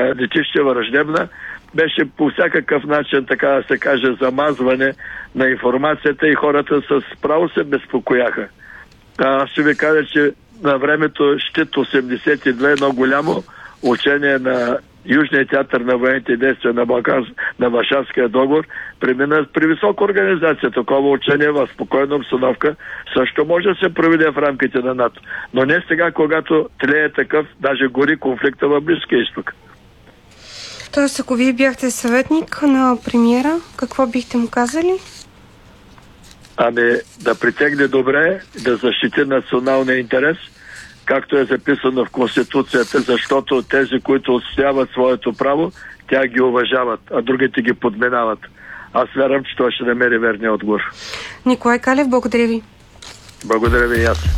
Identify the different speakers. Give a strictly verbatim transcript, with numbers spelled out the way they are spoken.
Speaker 1: летище Враждебна, беше по всякакъв начин, така да се каже, замазване на информацията и хората с право се безпокояха. Аз ще ви кажа, че на времето Щит осемдесет и две, едно голямо учение на Южния театър на военните действия на, Балкан, на Варшавския договор, премина при висока организация. Такова учение в спокойна обстановка също може да се проведе в рамките на НАТО. Но не сега, когато тлее такъв, даже гори конфликта в Близкия изток.
Speaker 2: Тоест, ако вие бяхте съветник на премиера, какво бихте му казали?
Speaker 1: Ами да притегне добре, да защити националния интерес, както е записано в Конституцията, защото тези, които отстояват своето право, тя ги уважават, а другите ги подминават. Аз вярвам, че това ще намери верния отговор.
Speaker 2: Николай Калев, благодаря ви.
Speaker 1: Благодаря ви и аз.